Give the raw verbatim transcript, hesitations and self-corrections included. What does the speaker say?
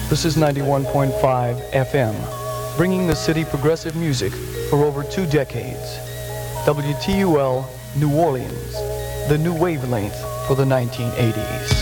This is ninety-one point five F M, bringing the city progressive music for over two decades. W T U L, New Orleans, the new wavelength for the nineteen eighties.